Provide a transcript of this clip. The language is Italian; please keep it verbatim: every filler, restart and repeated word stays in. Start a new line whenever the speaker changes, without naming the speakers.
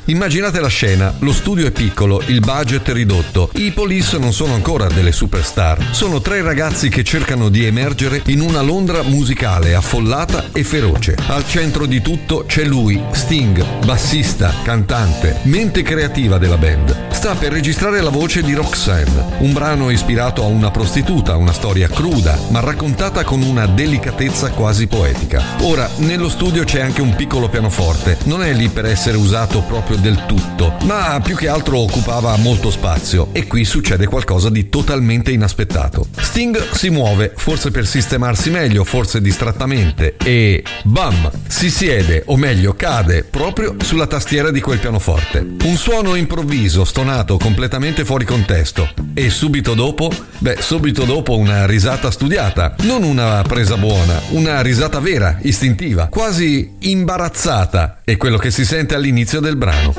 Immaginate la scena, lo studio è piccolo, il budget è ridotto, i Police non sono ancora delle superstar, sono tre ragazzi che cercano di emergere in una Londra musicale affollata e feroce. Al centro di tutto c'è lui, Sting, bassista, cantante, mente creativa della band. Sta per registrare la voce di Roxanne, un brano ispirato a una prostituta, una storia cruda, ma raccontata con una delicatezza quasi poetica. Ora, nello studio c'è anche un piccolo pianoforte, non è lì per essere usato proprio del tutto, ma più che altro occupava molto spazio, e qui succede qualcosa di totalmente inaspettato. Sting si muove, forse per sistemarsi meglio, forse distrattamente, e bam! Si siede, o meglio cade, proprio sulla tastiera di quel pianoforte. Un suono improvviso, stonato, completamente fuori contesto, e subito dopo, beh, subito dopo una risata studiata, non una presa buona, una risata vera, istintiva, quasi imbarazzata, è quello che si sente all'inizio del brano.